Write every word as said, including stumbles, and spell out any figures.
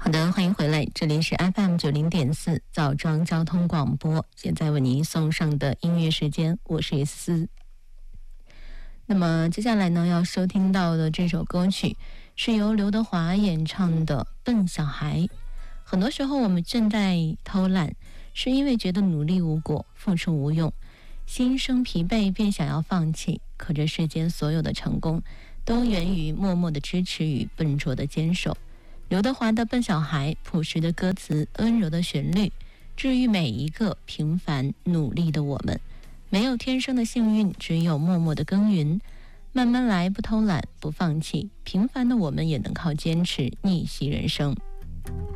好的，欢迎回来，这里是 F M 九零点四枣庄交通广播，现在为您送上的音乐时间，我是思。那么接下来呢，要收听到的这首歌曲是由刘德华演唱的《笨小孩》。很多时候我们正在偷懒，是因为觉得努力无果，付出无用，心生疲惫便想要放弃。可这世间所有的成功，都源于默默的支持与笨拙的坚守。刘德华的《笨小孩》，朴实的歌词，温柔的旋律，治愈每一个平凡努力的我们。没有天生的幸运，只有默默的耕耘。慢慢来，不偷懒，不放弃。平凡的我们也能靠坚持逆袭人生。